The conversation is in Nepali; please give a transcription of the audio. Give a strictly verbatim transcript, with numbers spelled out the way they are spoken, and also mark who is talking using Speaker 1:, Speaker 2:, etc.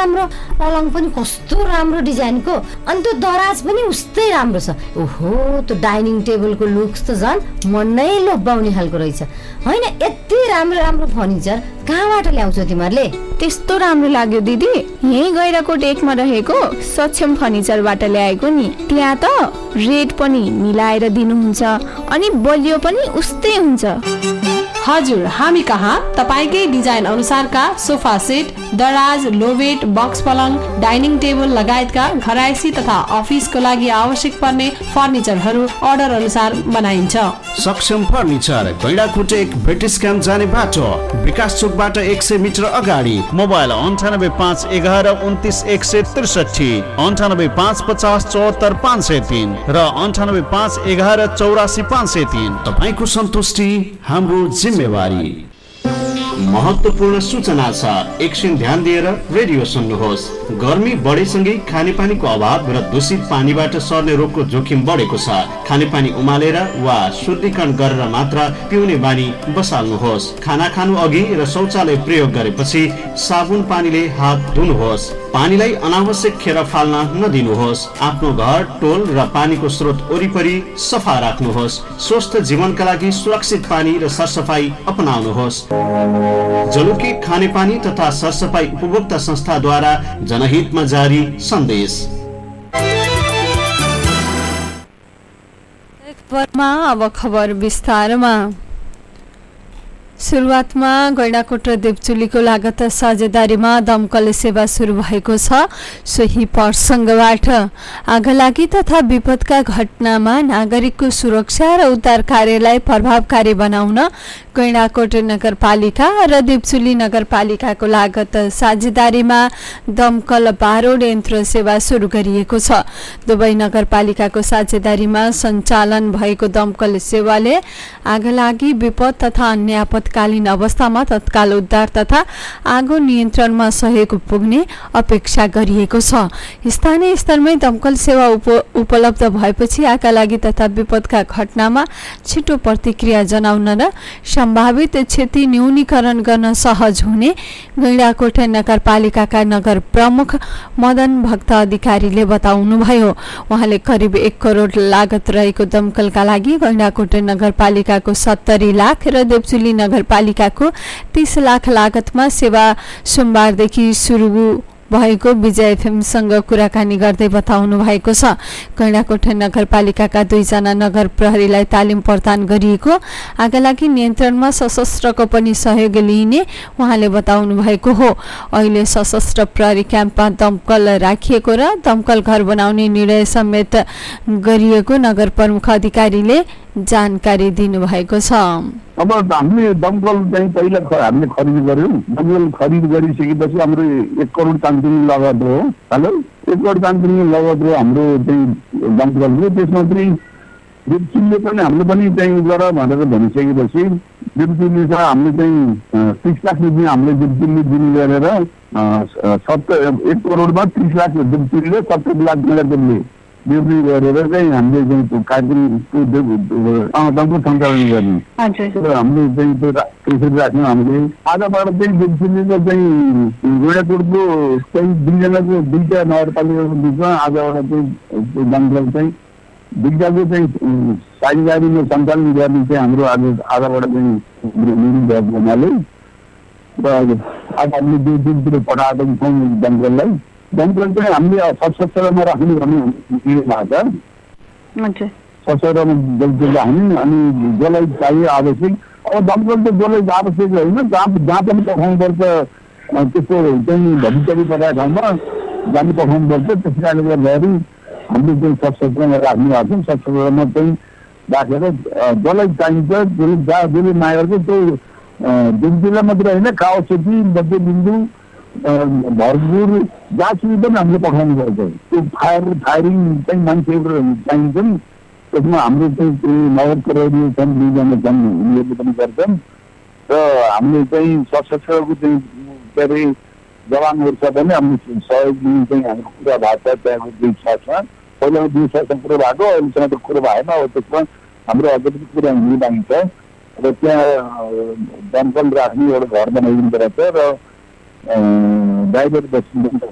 Speaker 1: राम्रो, पलङ पनि कस्तो राम्रो डिजाइनको, अनि त्यो दराज पनि उस्तै राम्रो छ। ओहो, त्यो डाइनिङ टेबलको लुक्स त झन् मनै लोभ्याउने खालको रहेछ होइन। यति राम्रो राम्रो फर्निचर कहाँबाट ल्याउँछौ तिमीहरूले?
Speaker 2: त्यस्तो राम्रो लाग्यो दिदी, यही गैराकोट एकमा रहेको सक्षम फर्निचरबाट ल्याएको नि। त्यहाँ त रेट पनि मिलाएर दिनुहुन्छ अनि बलियो पनि उस्तै हुन्छ।
Speaker 3: हजुर, हामी कहाँ तपाईकै डिजाइन अनुसारका सोफा सेट, दराज, लोभेट, बक्स पलङ, डाइनिङ टेबल लगायतका घरायसी तथा अफिसको लागि आवश्यक पर्ने फर्निचरहरू अर्डर अनुसार बनाइन्छ।
Speaker 4: सक्षम फर्निचर, गैंडाकोट एक ब्रिटिश क्याम्प जाने बाटो, विकास चोकबाट एक सय मिटर अगाडि। मोबाइल अन्ठानब्बे पाँच एघार उन्तिस एक सय त्रिसठी, अन्ठानब्बे पाँच पचास चौहत्तर पाँच सय तीन र अन्ठानब्बे पाँच एघार चौरासी पाँच सय तीन। तपाईँको सन्तुष्टि हाम्रो जिम्मेवारी। महत्वपूर्ण सूचना छ, एकछिन ध्यान दिएर रेडियो सुन्नुहोस्। गर्मी बढेसँगै खानेपानीको अभाव र दूषित पानीबाट सर्ने रोगको जोखिम बढेको छ। खानेपानी उमालेर वा शुद्धिकरण गरेर मात्र पिउने बानी बसाल्नुहोस्। खाना खानु अघि र शौचालय प्रयोग गरेपछि साबुन पानीले हात धुनुहोस्। पानीलाई अनावश्यक खेर फाल्न नदिनुहोस्। आफ्नो घर, टोल र पानीको स्रोत वरिपरि सफा राख्नुहोस्। स्वस्थ जीवनका लागि सुरक्षित पानी र सरसफाई अपनाउनुहोस्। जलुकी खानेपानी तथा सरसफाई उपभोक्ता संस्थाद्वारा जनहितमा जारी सन्देश।
Speaker 5: अब खबर विस्तारमा। सुरुवातमा गैंडाकोट र देवचुलीको लागत साझेदारीमा दमकल सेवा सुरु भएको छ। सोही प्रसङ्गबाट आगलागी तथा विपदका घटनामा नागरिकको सुरक्षा र उद्धार कार्यलाई प्रभावकारी बनाउन गैंडाकोट नगरपालिका र देवचुली नगरपालिकाको लागत साझेदारीमा दमकल बारोड यन्त्र सेवा सुरु गरिएको छ। दुवै नगरपालिकाको साझेदारीमा सञ्चालन भएको दमकल सेवाले आगलागी, विपद तथा अन्य आपतकालीन अवस्थामा तत्काल उद्धार तथा आगो नियन्त्रणमा सहयोग पुग्ने अपेक्षा गरिएको छ। स्थानीय स्तरमै दमकल सेवा उप, उपलब्ध भएपछि आगलागी तथा विपदका घटनामा छिटो प्रतिक्रिया जनाउन र सम्भावित क्षति न्यूनीकरण गर्न सहज हुने गैंडाकोट नगरपालिकाका नगर प्रमुख मदन भक्त अधिकारीले बताउनुभयो। उहाँले करिब एक करोड लागत रहेको दमकलका लागि गैंडाकोट नगरपालिकाको सत्तरी लाख र देवचुली नगरपालिकाको तीस लाख लागतमा सेवा सोमबारदेखि सुरु भएको विजय एफएमसँग कुराकानी गर्दै बताउनु भएको छ। गैंडाकोट नगरपालिकाका दुईजना नगर प्रहरीलाई तालिम प्रदान गरिएको, आगलागी नियन्त्रणमा सशस्त्रको पनि सहयोग लिइने उहाँले बताउनु भएको हो। अहिले सशस्त्र प्रहरी क्याम्पमा दमकल राखिएको र दमकल घर बनाउने निर्णय समेत गरिएको नगर प्रमुख अधिकारीले जानकारी दिनुभएको छ।
Speaker 6: अब हामीले दमकल चाहिँ पहिला हामीले खरिद गर्यौँ। दमकल खरिद गरिसकेपछि हाम्रो एक करोड तान्त्रिक लागत हो। हेलो एक करोड तान्त्रिक लागत हो हाम्रो चाहिँ दमकलको। त्यसमा चाहिँ देवचुलीले पनि हामीले पनि चाहिँ गर भनेर भनिसकेपछि देवचुलीले छ हामीले चाहिँ तिस लाख रुपियाँ हामीले देवचुलीले दिने गरेर सत्तर एक करोडमा तिस लाख देवचुलीले सत्तर लाख नगरपालिकाले देवचुली गरेर चाहिँ हामीले चाहिँ कार्यक्रमको दमकल सञ्चालन गर्ने हामीले चाहिँ त्यो त्यसरी राख्यौँ। हामीले आजबाट चाहिँ देवचुलीको चाहिँ गैंडाकोटको चाहिँ दुईजनाको दुईवटा नगरपालिकाको बिचमा आजबाट चाहिँ दमकल चाहिँ दुईवटाको चाहिँ साझेदारीमा सञ्चालन गर्ने चाहिँ हाम्रो आज आजबाट चाहिँ निर्णय भएको हुनाले र आज हामीले देवचुलीतिर पठाएको छौँ दमकललाई। दमकल चाहिँ हामीले सशस्त्रमा राख्ने भन्ने भएको छ। सशस्त्रमा दमकल राख्ने अनि जसलाई चाहियो आवश्यक। अब दमकल त जसलाई आवश्यक होइन, जहाँ जहाँ पनि पठाउनुपर्छ त्यस्तो चाहिँ भविष्यले पठाएको ठाउँमा जाने पठाउनुपर्छ। त्यस कारणले गर्दाखेरि हामीले चाहिँ सशस्त्रमा राख्ने भएको छ। सशस्त्रमा चाहिँ राखेर जसलाई चाहिन्छ जसले जहाँ जसले माग गर्छ त्यो देवचुलीलाई मात्रै होइन, काउसेती, मध्यबिन्दु, भरपुर जहाँसुकै पनि हामीले पठाउनु पर्छ। त्यो फायर फायरिङ चाहिँ मान्छेहरू चाहिन्छन्। त्यसमा हाम्रो चाहिँ नगर प्रहरी छन्, दुईजना छन्, उनीहरूले पनि गर्छन् र हामीले चाहिँ सशस्त्रको चाहिँ के अरे जवानहरू छ भने हामीले सहयोग दिने चाहिँ हाम्रो कुरा भएको छ। त्यहाँको दुई साथमा पहिला दुई साथमा कुरो भएको, अहिलेसम्म त कुरो भएन। अब त्यसमा हाम्रो अझ पनि कुरा हुने बाँकी छ र त्यहाँ दमकल राख्ने एउटा घर बनाइदिनु परेको छ र ड्राइभर बस्नु